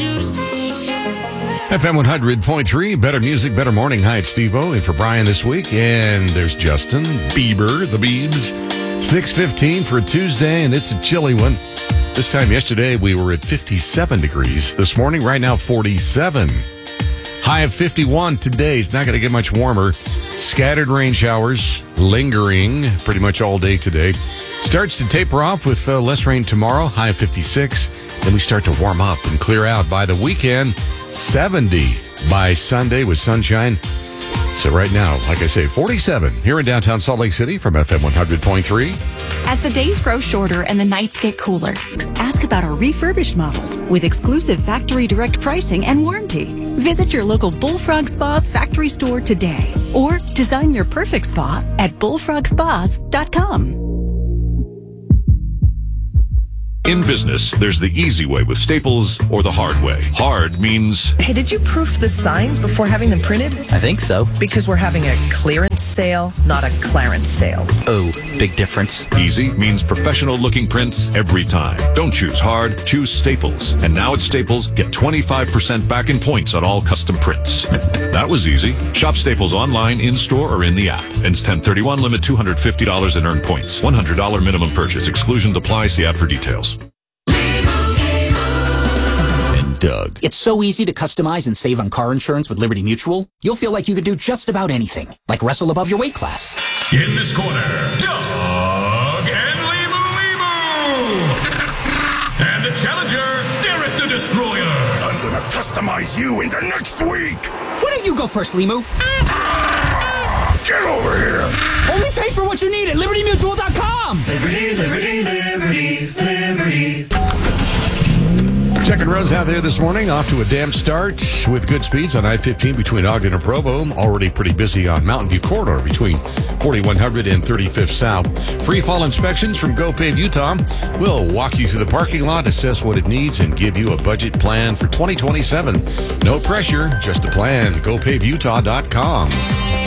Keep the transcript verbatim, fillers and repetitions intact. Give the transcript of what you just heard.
F M one hundred point three, better music, better morning. Hi, it's Steve-O in for Brian this week. And there's Justin Bieber, the Biebs. six fifteen for a Tuesday, and it's a chilly one. This time yesterday, we were at fifty-seven degrees. This morning, right now, forty-seven. High of fifty-one today. It's not going to get much warmer. Scattered rain showers lingering pretty much all day today. Starts to taper off with uh, less rain tomorrow. High of fifty-six. Then we start to warm up and clear out by the weekend. seventy by Sunday with sunshine. So right now, like I say, forty-seven here in downtown Salt Lake City from F M one hundred point three. As the days grow shorter and the nights get cooler, ask about our refurbished models with exclusive factory direct pricing and warranty. Visit your local Bullfrog Spas factory store today or design your perfect spa at bullfrog spas dot com. In business, there's the easy way with Staples or the hard way. Hard means... Hey, did you proof the signs before having them printed? I think so. Because we're having a clearance sale, not a clarence sale. Oh, big difference. Easy means professional-looking prints every time. Don't choose hard, choose Staples. And now at Staples, get twenty-five percent back in points on all custom prints. That was easy. Shop Staples online, in-store, or in the app. Ends ten thirty-one, limit two hundred fifty dollars in earned points. one hundred dollars minimum purchase. Exclusion applies. See app for details. Doug. It's so easy to customize and save on car insurance with Liberty Mutual. You'll feel like you could do just about anything, like wrestle above your weight class. In this corner, Doug and Limu Limu. And the challenger, Derek the Destroyer. I'm gonna customize you into next week. Why don't you go first, Limu? Ah, get over here. Only pay for what you need at liberty mutual dot com. Liberty, liberty, liberty, liberty. Checking roads out there this morning. Off to a damp start with good speeds on I fifteen between Ogden and Provo. Already pretty busy on Mountain View Corridor between forty-one hundred and thirty-fifth South. Free fall inspections from GoPave Utah. We'll walk you through the parking lot, assess what it needs, and give you a budget plan for twenty twenty-seven. No pressure, just a plan. go pave utah dot com.